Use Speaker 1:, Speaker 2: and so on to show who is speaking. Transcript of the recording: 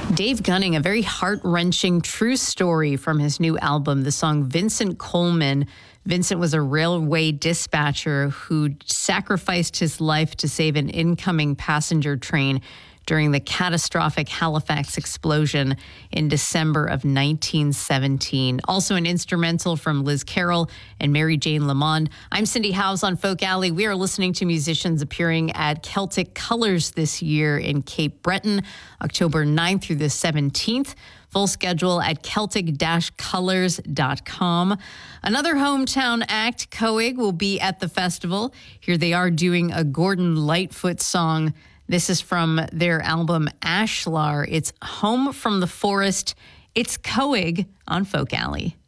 Speaker 1: Dave Gunning, a very heart-wrenching true story from his new album, the song Vincent Coleman. Vincent was a railway dispatcher who sacrificed his life to save an incoming passenger train during the catastrophic Halifax explosion in December of 1917. Also an instrumental from Liz Carroll and Mary Jane Lamond. I'm Cindy Howes on Folk Alley. We are listening to musicians appearing at Celtic Colors this year in Cape Breton, October 9th through the 17th. Full schedule at Celtic-colors.com. Another hometown act, Coig, will be at the festival. Here they are doing a Gordon Lightfoot song. This is from their album Ashlar. It's Home from the Forest. It's Coig on Folk Alley.